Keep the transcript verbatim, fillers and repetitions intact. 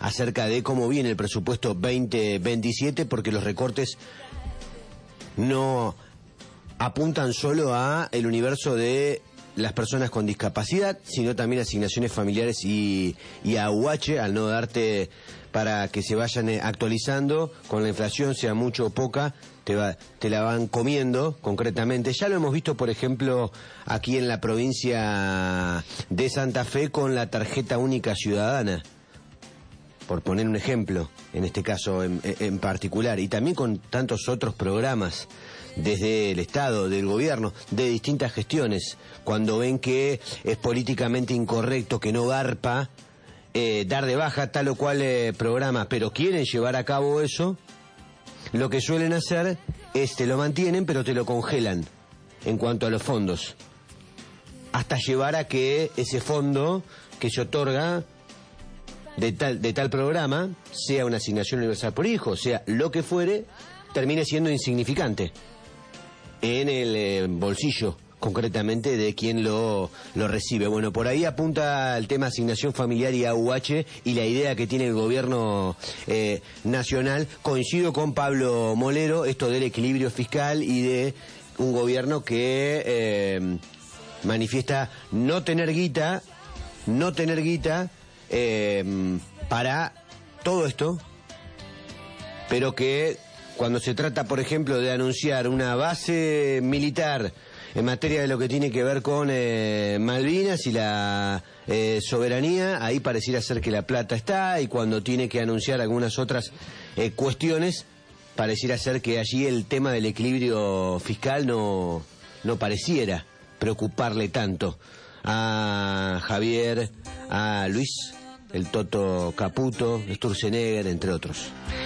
acerca de cómo viene el presupuesto veinte veintisiete, porque los recortes no apuntan solo a el universo de las personas con discapacidad, sino también asignaciones familiares y, y a U H, al no darte para que se vayan actualizando con la inflación, sea mucho o poca, te, va, te la van comiendo concretamente. Ya lo hemos visto, por ejemplo, aquí en la provincia de Santa Fe con la tarjeta única ciudadana, por poner un ejemplo, en este caso en, en particular, y también con tantos otros programas desde el Estado, del gobierno, de distintas gestiones, cuando ven que es políticamente incorrecto, que no garpa eh, dar de baja tal o cual eh, programa, pero quieren llevar a cabo eso, lo que suelen hacer es te lo mantienen, pero te lo congelan en cuanto a los fondos, hasta llevar a que ese fondo que se otorga de tal, de tal programa, sea una asignación universal por hijo, sea lo que fuere, termine siendo insignificante en el eh, bolsillo concretamente de quien lo, lo recibe. Bueno, por ahí apunta el tema asignación familiar y A U H y la idea que tiene el gobierno eh, nacional. Coincido con Pablo Molero, esto del equilibrio fiscal y de un gobierno que eh, manifiesta no tener guita, no tener guita eh, para todo esto, pero que cuando se trata, por ejemplo, de anunciar una base militar en materia de lo que tiene que ver con eh, Malvinas y la eh, soberanía, ahí pareciera ser que la plata está, y cuando tiene que anunciar algunas otras eh, cuestiones, pareciera ser que allí el tema del equilibrio fiscal no, no pareciera preocuparle tanto a Javier, a Luis, el Toto Caputo, Sturzenegger, entre otros.